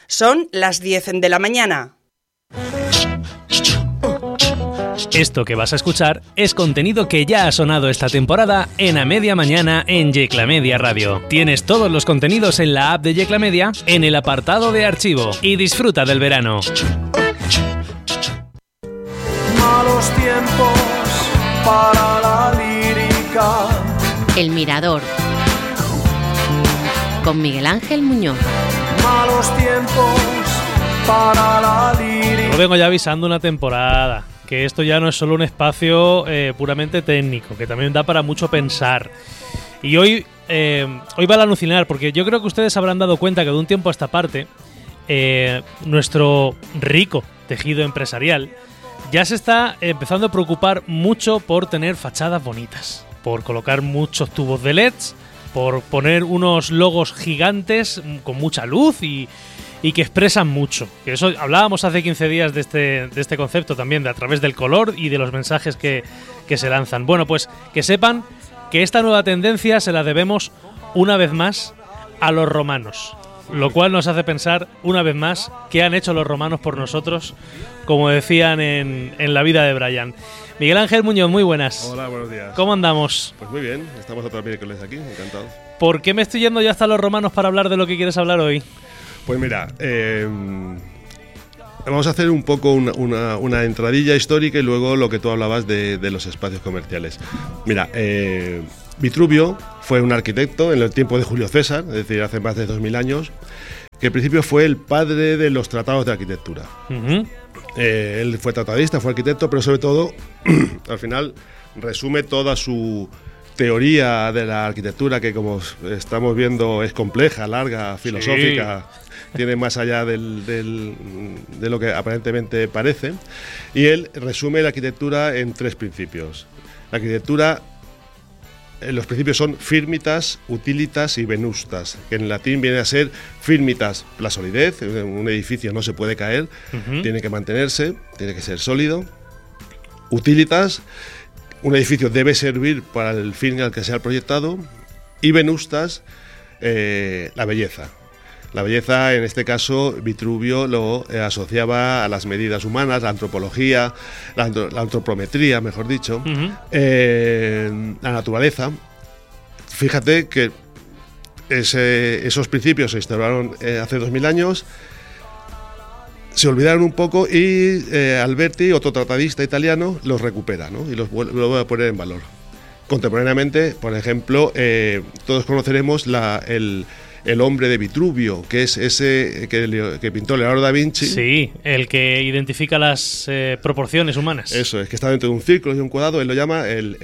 Son las 10 de la mañana. Esto que vas a escuchar es contenido que ya ha sonado esta temporada en A Media Mañana en Yecla Media Radio. Tienes todos los contenidos en la app de Yecla Media en el apartado de archivo y disfruta del verano. Malos tiempos para la lírica. El Mirador con Miguel Ángel Muñoz. Malos tiempos para la lírica. Lo vengo ya avisando una temporada, que esto ya no es solo un espacio puramente técnico, que también da para mucho pensar. Y hoy va a alucinar, porque yo creo que ustedes habrán dado cuenta que de un tiempo a esta parte nuestro rico tejido empresarial ya se está empezando a preocupar mucho por tener fachadas bonitas, por colocar muchos tubos de LEDs, por poner unos logos gigantes con mucha luz y que expresan mucho. Que eso hablábamos hace 15 días de este concepto también, de a través del color y de los mensajes que se lanzan. Bueno, pues que sepan que esta nueva tendencia se la debemos una vez más a los romanos, lo cual nos hace pensar una vez más qué han hecho los romanos por nosotros, como decían en La vida de Brian. Miguel Ángel Muñoz, muy buenas. Hola, buenos días. ¿Cómo andamos? Pues muy bien, estamos otro miércoles aquí, encantado. ¿Por qué me estoy yendo ya hasta los romanos para hablar de lo que quieres hablar hoy? Pues mira, vamos a hacer un poco una entradilla histórica y luego lo que tú hablabas de los espacios comerciales. Mira, Vitruvio fue un arquitecto en el tiempo de Julio César, es decir, hace más de 2000 años, que al principio fue el padre de los tratados de arquitectura. Uh-huh. Él fue tratadista, fue arquitecto, pero sobre todo, al final, resume toda su teoría de la arquitectura, que como estamos viendo es compleja, larga, filosófica, sí. Tiene más allá de lo que aparentemente parece, y él resume la arquitectura en 3 principios. La arquitectura, los principios son firmitas, utilitas y venustas, que en latín viene a ser firmitas, la solidez, un edificio no se puede caer, uh-huh. Tiene que mantenerse, tiene que ser sólido. Utilitas, un edificio debe servir para el fin al que sea proyectado. Y venustas, la belleza. La belleza, en este caso, Vitruvio lo asociaba a las medidas humanas, la antropología, la antropometría, mejor dicho, uh-huh. La naturaleza. Fíjate que esos principios se instauraron hace 2000 años, se olvidaron un poco y Alberti, otro tratadista italiano, los recupera, ¿no? Y los vuelve a poner en valor. Contemporáneamente, por ejemplo, todos conoceremos el hombre de Vitruvio, que es ese que pintó Leonardo da Vinci. Sí, el que identifica las proporciones humanas. Eso, es que está dentro de un círculo y un cuadrado, él lo llama el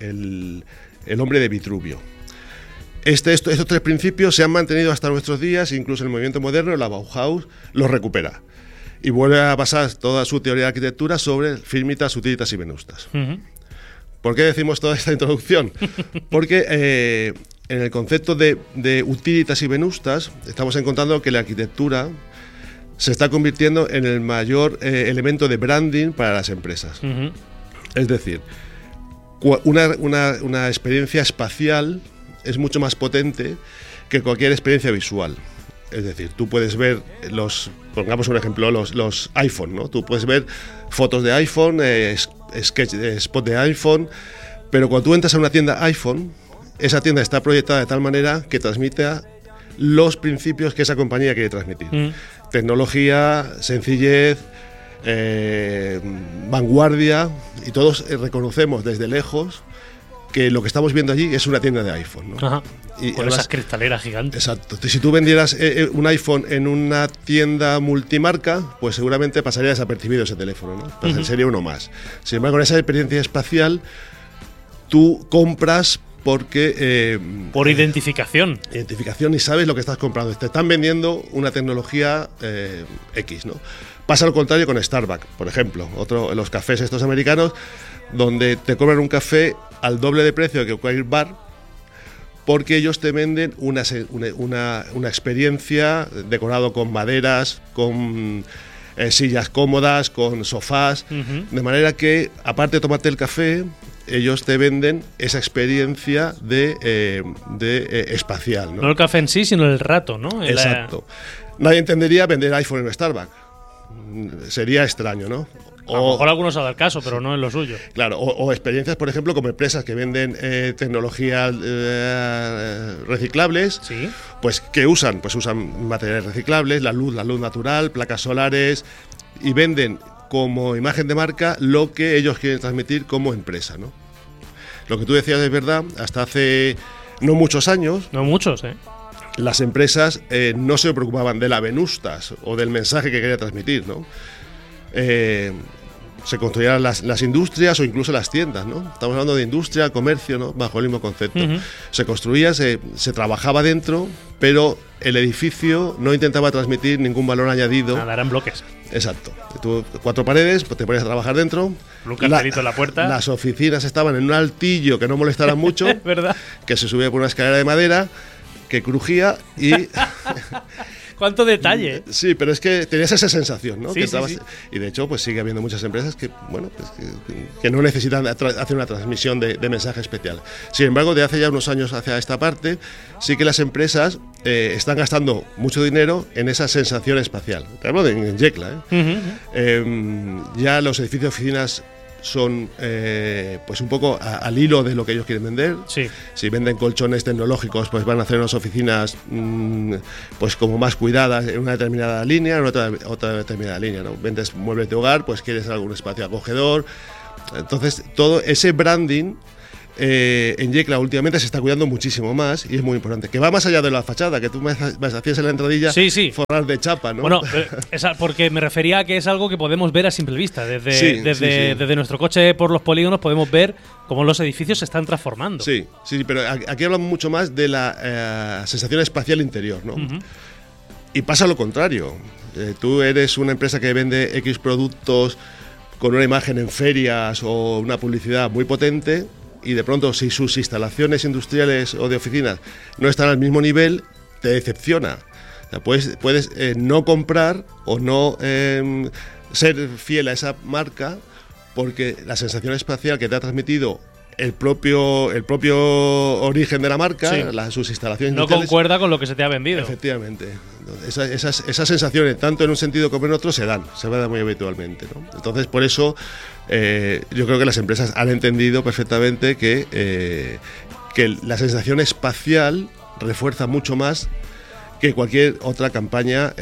hombre de Vitruvio. Estos 3 principios se han mantenido hasta nuestros días, incluso en el movimiento moderno, la Bauhaus los recupera. Y vuelve a basar toda su teoría de arquitectura sobre firmitas, utilitas y venustas. Uh-huh. ¿Por qué decimos toda esta introducción? Porque en el concepto de utilitas y venustas estamos encontrando que la arquitectura se está convirtiendo en el mayor elemento de branding para las empresas. Uh-huh. Es decir, una experiencia espacial es mucho más potente que cualquier experiencia visual. Es decir, tú puedes ver pongamos un ejemplo, los iPhone, ¿no? Tú puedes ver fotos de iPhone, spot de iPhone, pero cuando tú entras a una tienda iPhone, esa tienda está proyectada de tal manera que transmite los principios que esa compañía quiere transmitir. Tecnología, sencillez, vanguardia, y todos reconocemos desde lejos que lo que estamos viendo allí es una tienda de iPhone, ¿no? Ajá. Y con esas cristaleras gigantes. Exacto. Si tú vendieras un iPhone en una tienda multimarca, pues seguramente pasaría desapercibido ese teléfono, ¿no? Pues uh-huh. Sería uno más. Sin embargo, con esa experiencia espacial, tú compras porque... por identificación. Identificación, y sabes lo que estás comprando. Te están vendiendo una tecnología X, ¿no? Pasa lo contrario con Starbucks, por ejemplo. Los cafés estos americanos, donde te cobran un café al doble de precio que cualquier bar, porque ellos te venden una experiencia decorado con maderas, con sillas cómodas, con sofás, uh-huh. De manera que, aparte de tomarte el café, ellos te venden esa experiencia de espacial, ¿no? No el café en sí, sino el rato, ¿no? Exacto. Nadie entendería vender iPhone en Starbucks. Sería extraño, ¿no? A lo mejor algunos ha dado el caso, pero no es lo suyo. Claro, o experiencias, por ejemplo, como empresas que venden tecnologías reciclables, Sí. pues ¿qué usan? Pues usan materiales reciclables, la luz natural, placas solares, y venden como imagen de marca lo que ellos quieren transmitir como empresa, ¿no? Lo que tú decías es verdad, hasta hace no muchos años, No muchos, ¿eh? las empresas no se preocupaban de la venustas o del mensaje que quería transmitir, ¿no? Se construían las industrias o incluso las tiendas, ¿no? Estamos hablando de industria, comercio, ¿no? Bajo el mismo concepto. Ujú. Se construía, se trabajaba dentro, pero el edificio no intentaba transmitir ningún valor añadido. Nada, eran bloques. Exacto. Tú, 4 paredes, pues te ponías a trabajar dentro. Un cartelito en la puerta. Las oficinas estaban en un altillo que no molestara mucho, ¿Verdad? que se subía por una escalera de madera, que crujía y... ¿Cuánto detalle? Sí, pero es que tenías esa sensación, ¿no? Sí, Que sí, sí. Y de hecho, pues sigue habiendo muchas empresas que, bueno, pues que no necesitan hacer una transmisión de mensaje especial. Sin embargo, de hace ya unos años hacia esta parte, sí que las empresas están gastando mucho dinero en esa sensación espacial. Te hablo en Yecla, ¿eh? Ujú. Ya los edificios de oficinas son pues un poco al hilo de lo que ellos quieren vender. Sí. Si venden colchones tecnológicos, pues van a hacer unas oficinas pues como más cuidadas en una determinada línea, en otra determinada línea, ¿no? Vendes muebles de hogar, pues quieres algún espacio acogedor. Entonces, todo ese branding en Yecla últimamente se está cuidando muchísimo más y es muy importante. Que va más allá de la fachada, que tú me hacías en la entradilla, Sí, sí. forrar de chapa, ¿no? Bueno, porque me refería a que es algo que podemos ver a simple vista. Desde, Sí, desde nuestro coche por los polígonos podemos ver cómo los edificios se están transformando. Sí, pero aquí hablamos mucho más de la sensación espacial interior, ¿no? Ujú. Y pasa lo contrario. Tú eres una empresa que vende X productos con una imagen en ferias o una publicidad muy potente y de pronto si sus instalaciones industriales o de oficinas no están al mismo nivel, te decepciona. O sea, puedes no comprar o no ser fiel a esa marca porque la sensación espacial que te ha transmitido el propio origen de la marca, Sí. sus instalaciones No industriales, concuerda con lo que se te ha vendido. efectivamente. Esas sensaciones, tanto en un sentido como en otro, se dan muy habitualmente, ¿no? Entonces, por eso, yo creo que las empresas han entendido perfectamente que la sensación espacial refuerza mucho más que cualquier otra campaña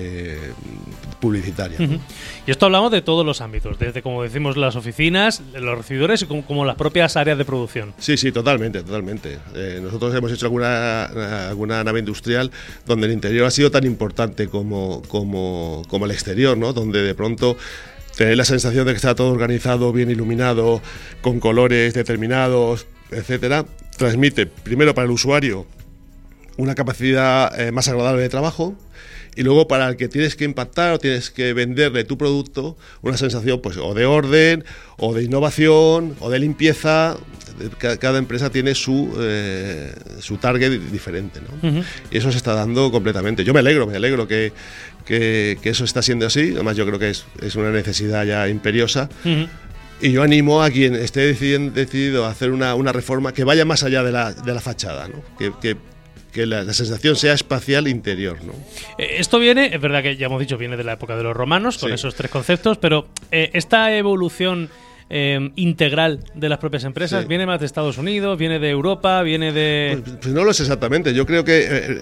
publicitaria, ¿no? Ujú. Y esto hablamos de todos los ámbitos, desde, como decimos, las oficinas, los recibidores y como las propias áreas de producción. Sí, totalmente. Nosotros hemos hecho alguna nave industrial donde el interior ha sido tan importante como el exterior, ¿no? Donde de pronto tener la sensación de que está todo organizado, bien iluminado, con colores determinados, etcétera, transmite primero para el usuario una capacidad más agradable de trabajo. Y luego para el que tienes que impactar o tienes que venderle tu producto, una sensación pues o de orden, o de innovación, o de limpieza. Cada empresa tiene su target diferente, ¿no? Ujú. Y eso se está dando completamente. Yo me alegro que eso está siendo así. Además yo creo que es una necesidad ya imperiosa. Ujú. Y yo animo a quien esté decidido a hacer una reforma que vaya más allá de la fachada, ¿no? Que la sensación sea espacial interior, ¿no? Esto viene, es verdad que ya hemos dicho, viene de la época de los romanos, con Sí. esos 3 conceptos, pero esta evolución integral de las propias empresas Sí. viene más de Estados Unidos, viene de Europa, viene de... Pues no lo sé exactamente. Yo creo que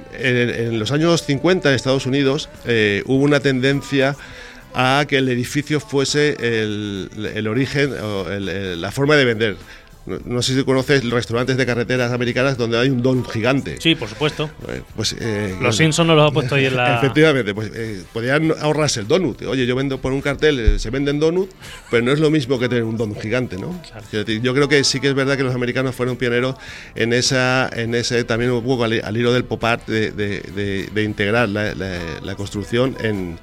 en los años 50 en Estados Unidos hubo una tendencia a que el edificio fuese el origen o la forma de vender. No sé si conoces los restaurantes de carreteras americanas donde hay un donut gigante. Sí, por supuesto. Pues, Los Simpsons nos los ha puesto ahí en la... Efectivamente, pues podrían ahorrarse el donut. Oye, yo vendo por un cartel, se venden donut, pero no es lo mismo que tener un donut gigante, ¿no? Claro. Quiero decir, yo creo que sí que es verdad que los americanos fueron pioneros en ese también un poco al hilo del pop art de integrar la construcción en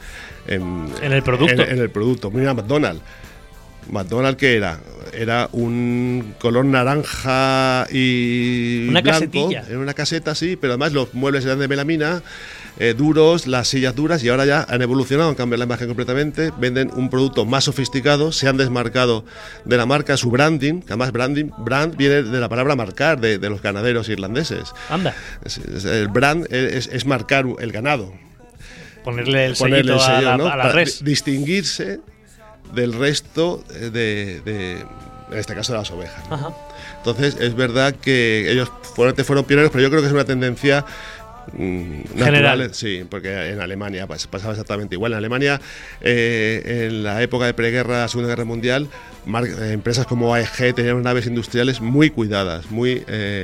el producto. En el producto. Mira, McDonald's, ¿qué era? Era un color naranja y Una blanco. casetilla. Era una caseta, sí, pero además los muebles eran de melamina, duros, las sillas duras, y ahora ya han evolucionado, han cambiado la imagen completamente, venden un producto más sofisticado, se han desmarcado de la marca, su branding, que además brand viene de la palabra marcar, de los ganaderos irlandeses. Anda. El brand es marcar el ganado. Ponerle el sellito a ¿no? la res. Distinguirse del resto en este caso, de las ovejas, ¿no? Ajá. Entonces, es verdad que ellos fueron pioneros, pero yo creo que es una tendencia general. Sí, porque en Alemania pasaba exactamente igual. En Alemania, en la época de preguerra, Segunda Guerra Mundial, empresas como AEG tenían naves industriales muy cuidadas, muy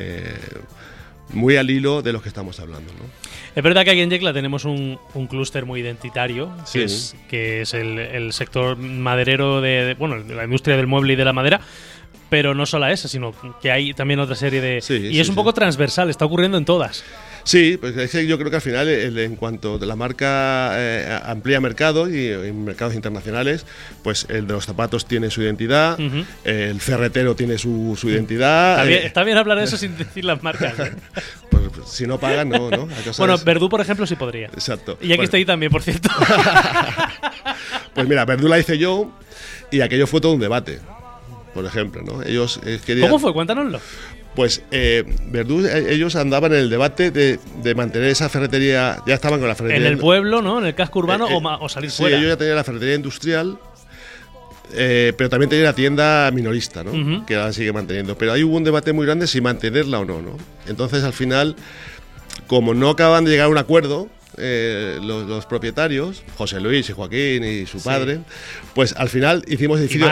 al hilo de los que estamos hablando, ¿no? Es verdad que aquí en Yecla tenemos un clúster muy identitario, Sí. que es el sector maderero de la industria del mueble y de la madera, pero no solo esa, sino que hay también otra serie de... y es un poco transversal, está ocurriendo en todas. Sí, pues es que yo creo que al final, en cuanto la marca amplía mercado y en mercados internacionales, pues el de los zapatos tiene su identidad, el ferretero tiene su identidad. Está bien hablar de eso sin decir las marcas, ¿eh? Pues si no pagan, no. Bueno, Verdú, por ejemplo, sí podría. Exacto. Y aquí estoy también, por cierto. Pues mira, Verdú la hice yo y aquello fue todo un debate, por ejemplo, ¿no? Ellos querían... ¿Cómo fue? Cuéntanoslo. Pues Verdú, ellos andaban en el debate de mantener esa ferretería, ya estaban con la ferretería. En el pueblo, ¿no? En el casco urbano o salir fuera. Sí, ellos ya tenían la ferretería industrial, pero también tenían la tienda minorista, ¿no? Que la sigue manteniendo. Pero ahí hubo un debate muy grande si mantenerla o no, ¿no? Entonces, al final, como no acaban de llegar a un acuerdo, los propietarios, José Luis y Joaquín y su padre, pues al final hicimos edificio.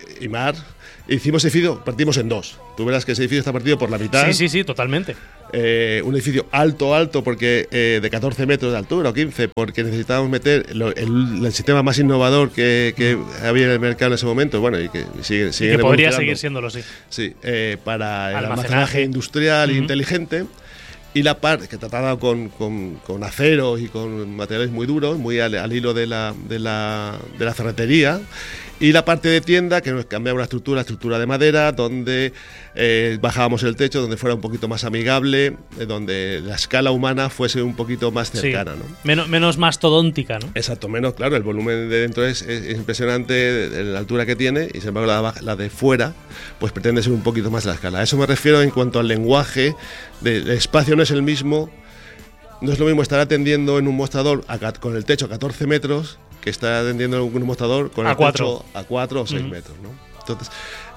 Hicimos edificio, partimos en dos. Tú verás que ese edificio está partido por la mitad. Sí, totalmente. Un edificio alto, porque de 14 metros de altura o 15, porque necesitábamos meter el sistema más innovador que había en el mercado en ese momento, bueno, y que sigue y que podría seguir siéndolo, sí. Sí, para el almacenaje industrial inteligente. Y la parte que trataba con acero y con materiales muy duros, muy al hilo de la ferretería. Y la parte de tienda, que nos cambiaba la estructura de madera, donde bajábamos el techo, donde fuera un poquito más amigable, donde la escala humana fuese un poquito más cercana, ¿no? Menos mastodóntica, ¿no? Exacto, menos, claro, el volumen de dentro es impresionante, de la altura que tiene, y sin embargo la de fuera pues pretende ser un poquito más la escala. A eso me refiero en cuanto al lenguaje, el espacio no es el mismo, no es lo mismo estar atendiendo en un mostrador con el techo a 14 metros que estar atendiendo en un mostrador con el techo a 4 o 6 metros, ¿no? Entonces,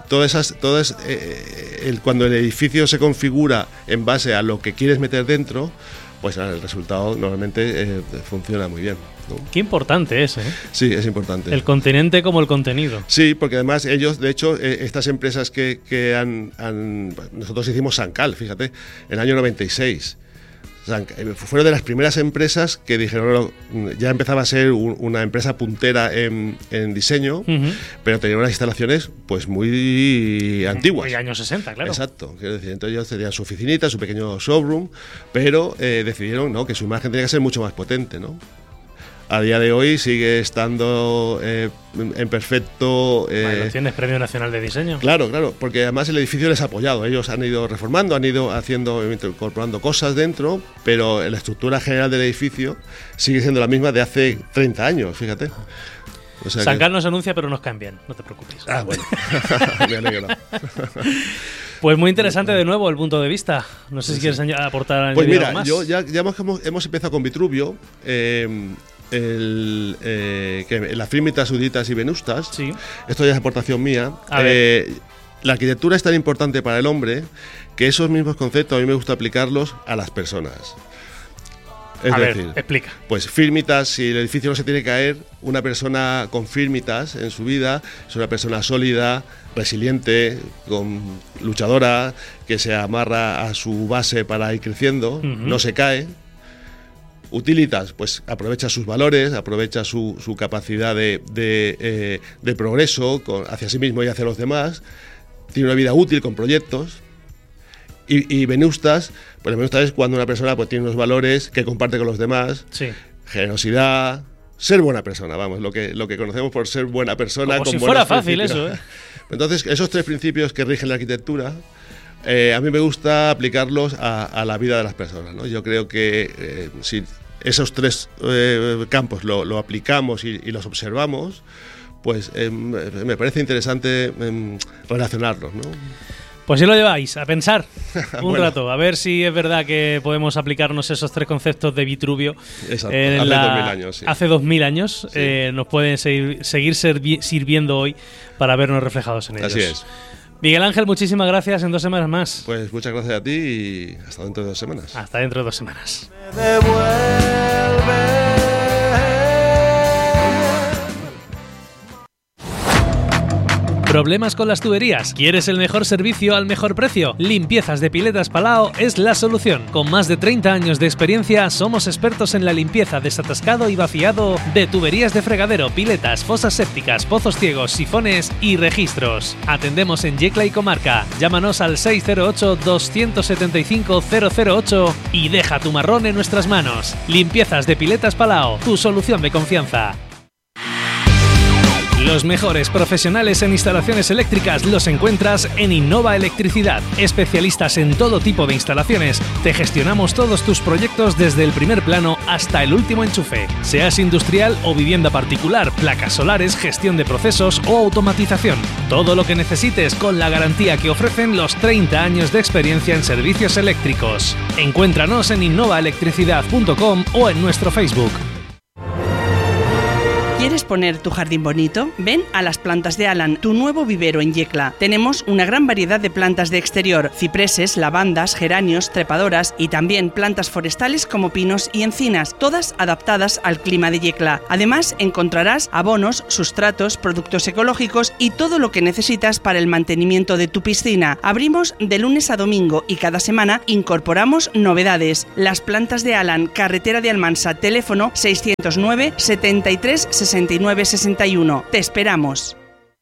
cuando el edificio se configura en base a lo que quieres meter dentro, pues el resultado normalmente funciona muy bien, ¿no? Qué importante es, ¿eh? Sí, es importante. El continente como el contenido. Sí, porque además ellos, de hecho, estas empresas que nosotros hicimos Sancal, fíjate, en el año 96. Fueron de las primeras empresas que dijeron, ya empezaba a ser una empresa puntera en diseño, pero tenía unas instalaciones pues muy antiguas. De años 60, claro. Exacto, quiero decir, entonces ellos tenían su oficinita, su pequeño showroom, pero decidieron, ¿no?, que su imagen tenía que ser mucho más potente, ¿no? A día de hoy sigue estando en perfecto... ¿Tienes Premio Nacional de Diseño? Claro, porque además el edificio les ha apoyado. Ellos han ido reformando, han ido incorporando cosas dentro, pero la estructura general del edificio sigue siendo la misma de hace 30 años, fíjate. O sea Sancal nos anuncia, pero nos caen bien, no te preocupes. Ah, bueno, me alegro. Pues muy interesante de nuevo el punto de vista. No sé si quieres aportar pues mira, algo más. Yo ya hemos empezado con Vitruvio. Las firmitas, suditas y venustas, sí. Esto ya es aportación mía. La arquitectura es tan importante para el hombre que esos mismos conceptos a mí me gusta aplicarlos a las personas. Es decir, explica. Pues firmitas, si el edificio no se tiene que caer, una persona con firmitas en su vida es una persona sólida, resiliente, luchadora, que se amarra a su base para ir creciendo, no se cae. Utilitas, pues aprovecha sus valores, aprovecha su capacidad de progreso hacia sí mismo y hacia los demás, tiene una vida útil con proyectos. Y venustas, pues venustas es cuando una persona pues tiene unos valores que comparte con los demás, sí. Generosidad, ser buena persona, vamos, lo que conocemos por ser buena persona. Como si fuera fácil principios. eso, Entonces, esos 3 principios que rigen la arquitectura, a mí me gusta aplicarlos a la vida de las personas, ¿no? Yo creo que si esos 3 campos lo aplicamos y los observamos, pues me parece interesante relacionarlos, ¿no? Pues si lo lleváis a pensar un Bueno. rato, a ver si es verdad que podemos aplicarnos esos 3 conceptos de Vitruvio. Exacto, hace 2000 años, sí. Hace 2000 años, Sí. nos pueden seguir sirviendo hoy para vernos reflejados en ellos. Así es. Miguel Ángel, muchísimas gracias, en 2 semanas más. Pues muchas gracias a ti y hasta dentro de 2 semanas. Hasta dentro de 2 semanas. Me devuelve. ¿Problemas con las tuberías? ¿Quieres el mejor servicio al mejor precio? Limpiezas de Piletas Palao es la solución. Con más de 30 años de experiencia, somos expertos en la limpieza, desatascado y vaciado de tuberías de fregadero, piletas, fosas sépticas, pozos ciegos, sifones y registros. Atendemos en Yecla y comarca. Llámanos al 608-275-008 y deja tu marrón en nuestras manos. Limpiezas de Piletas Palao, tu solución de confianza. Los mejores profesionales en instalaciones eléctricas los encuentras en Innova Electricidad. Especialistas en todo tipo de instalaciones, te gestionamos todos tus proyectos desde el primer plano hasta el último enchufe. Seas industrial o vivienda particular, placas solares, gestión de procesos o automatización. Todo lo que necesites con la garantía que ofrecen los 30 años de experiencia en servicios eléctricos. Encuéntranos en innovaelectricidad.com o en nuestro Facebook. ¿Quieres poner tu jardín bonito? Ven a Las Plantas de Alan, tu nuevo vivero en Yecla. Tenemos una gran variedad de plantas de exterior, cipreses, lavandas, geranios, trepadoras y también plantas forestales como pinos y encinas, todas adaptadas al clima de Yecla. Además, encontrarás abonos, sustratos, productos ecológicos y todo lo que necesitas para el mantenimiento de tu piscina. Abrimos de lunes a domingo y cada semana incorporamos novedades. Las Plantas de Alan, carretera de Almansa, teléfono 609 73 69 61. Te esperamos.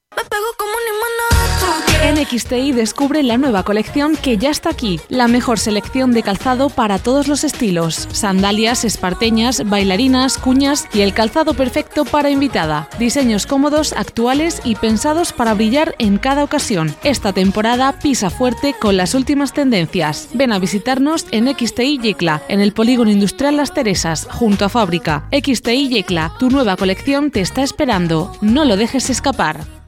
En XTI descubre la nueva colección que ya está aquí. La mejor selección de calzado para todos los estilos. Sandalias, esparteñas, bailarinas, cuñas y el calzado perfecto para invitada. Diseños cómodos, actuales y pensados para brillar en cada ocasión. Esta temporada pisa fuerte con las últimas tendencias. Ven a visitarnos en XTI Yecla, en el Polígono Industrial Las Teresas, junto a Fábrica. XTI Yecla, tu nueva colección te está esperando. No lo dejes escapar.